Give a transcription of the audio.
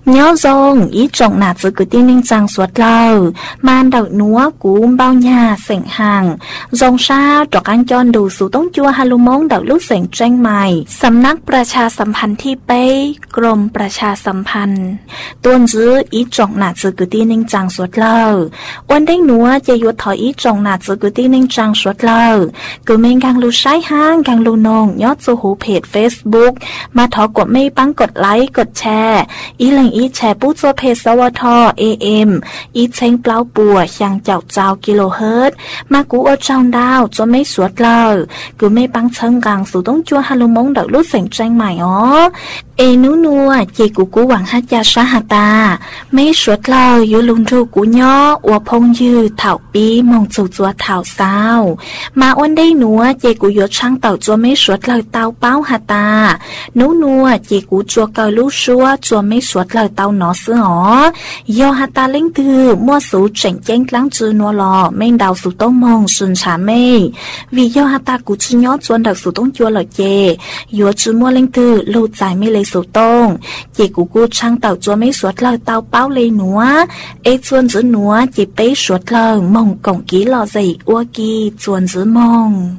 nhớ rong ý trọng nà giữ cứ tiên ninh trang suốt lâu man đậu núa cú bao nhà sảnh hàng rong xa trọc anh chọn đủ số tống chua hà lô mong đậu lúc sảnh tranh màyสำนักประชาสัมพันธ์ที่เป้กรมประชาสัมพันธ์ต้นจื้ออีจงหนาจื้อกุตีนิ่งจังสวดเล่าวันได้หนัวจะยุดถอยอีจงหนาจื้อกุตีนิ่งจังสวดเล่ากูเมงกังลูใช้ห้างกังลูนงยอดจูหูเพจ Facebook มาถอกดไม่ปังกดไลค์กดแชร์อีแหล่งอีแชร์ปู้โจเพจสวท AM อีเชงเปล่าปัวยังเจ้ากิโลเฮิรตซ์มากูอดจองดาวจะไม่สวดเล่ากูไม่ปังเชิงกังสู่ต้องจัวฮาโลมงดอกลูกเสียงใจใหม่อ๋อเอนูนัวเจกูหวังฮัจยาชาหตาไม่สวดเล่าอยู่ลุงทูกูย่ออวพงยืดเถาปีมองจูจัวเถาสาวมาอ้วนได้หนัวเจกูยดช่างเต่าจัวไม่สวดเล่าเต้าเป้าหตานูนัวเจกูจัวเกาลูกชัวจัวไม่สวดเล่าเต้าหนอเสืออ๋อยอหตาเล่งตือมั่วสูเจ๋งเจ้งกลางจือนัวหล่อไม่ดาวสู่ต้องมองสุนชาไม่วิยอหตากูจือย่อจวนดักสู่ต้องจัวหล่อเจยัวจือมั่วเล่งตือลูใจไม่เลยสู่ต้องเจกูช่างเต่าจัวไม่สวดเล่าเต้าเป้าเลยหนัวเอจวนจือหนัวเจเป้สวดเล่ามองกงกี้หล่อใจอ้วกีจวนจือมอง